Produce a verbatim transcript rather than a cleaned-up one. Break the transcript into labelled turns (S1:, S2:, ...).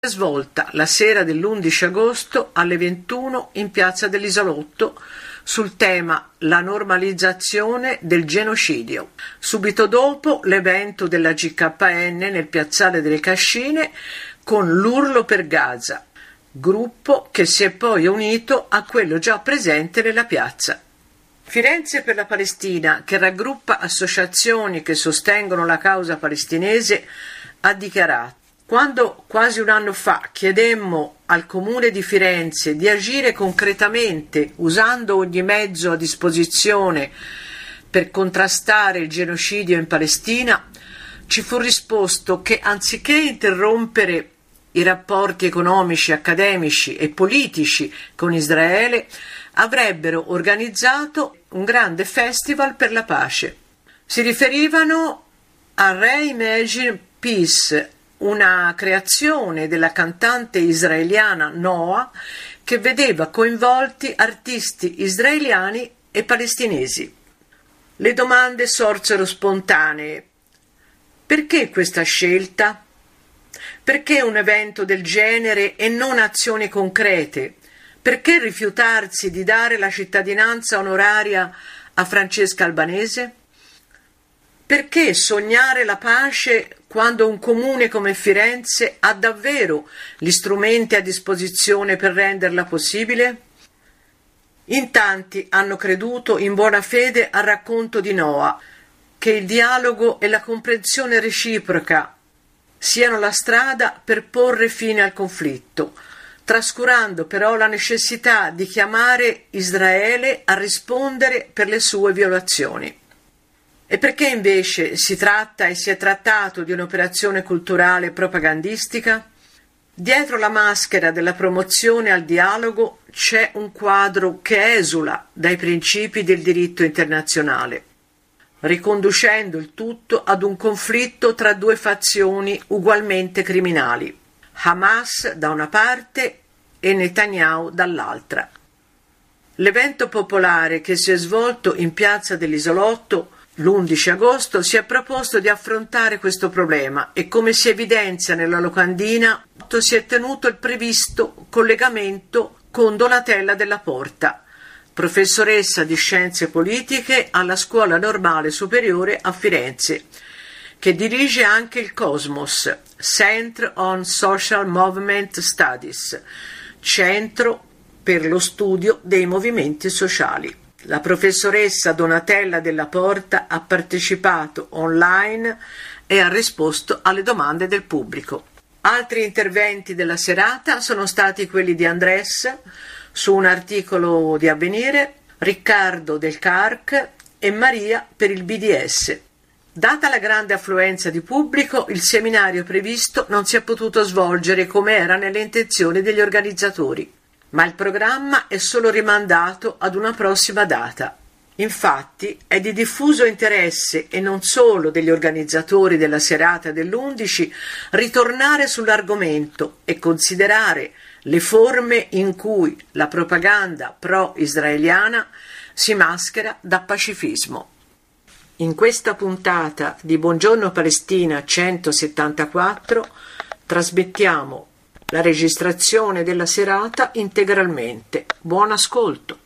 S1: svolta la sera dell'undici agosto alle ventuno in piazza dell'Isolotto sul tema la normalizzazione del genocidio. Subito dopo l'evento della G K N nel piazzale delle Cascine con l'Urlo per Gaza, gruppo che si è poi unito a quello già presente nella piazza. Firenze per la Palestina, che raggruppa associazioni che sostengono la causa palestinese, ha dichiarato: quando quasi un anno fa chiedemmo al Comune di Firenze di agire concretamente usando ogni mezzo a disposizione per contrastare il genocidio in Palestina, ci fu risposto che anziché interrompere i rapporti economici, accademici e politici con Israele, avrebbero organizzato un grande festival per la pace. Si riferivano a Reimagine Peace, una creazione della cantante israeliana Noah che vedeva coinvolti artisti israeliani e palestinesi. Le domande sorsero spontanee. Perché questa scelta? Perché un evento del genere e non azioni concrete? Perché rifiutarsi di dare la cittadinanza onoraria a Francesca Albanese? Perché sognare la pace quando un comune come Firenze ha davvero gli strumenti a disposizione per renderla possibile? In tanti hanno creduto in buona fede al racconto di Noah, che il dialogo e la comprensione reciproca siano la strada per porre fine al conflitto, trascurando però la necessità di chiamare Israele a rispondere per le sue violazioni. E perché invece si tratta e si è trattato di un'operazione culturale propagandistica? Dietro la maschera della promozione al dialogo c'è un quadro che esula dai principi del diritto internazionale, riconducendo il tutto ad un conflitto tra due fazioni ugualmente criminali, Hamas da una parte e Netanyahu dall'altra. L'evento popolare che si è svolto in piazza dell'Isolotto l'undici agosto si è proposto di affrontare questo problema e, come si evidenzia nella locandina, si è tenuto il previsto collegamento con Donatella Della Porta, professoressa di scienze politiche alla Scuola Normale Superiore a Firenze, che dirige anche il Cosmos, Center on Social Movement Studies, centro per lo studio dei movimenti sociali. La professoressa Donatella Della Porta ha partecipato online e ha risposto alle domande del pubblico. Altri interventi della serata sono stati quelli di Andres su un articolo di Avvenire, Riccardo del C A R C e Maria per il B D S. Data la grande affluenza di pubblico, il seminario previsto non si è potuto svolgere come era nelle intenzioni degli organizzatori, ma il programma è solo rimandato ad una prossima data. Infatti è di diffuso interesse, e non solo degli organizzatori della serata dell'undici, ritornare sull'argomento e considerare le forme in cui la propaganda pro-israeliana si maschera da pacifismo. In questa puntata di Buongiorno Palestina centosettantaquattro trasmettiamo la registrazione della serata integralmente. Buon ascolto!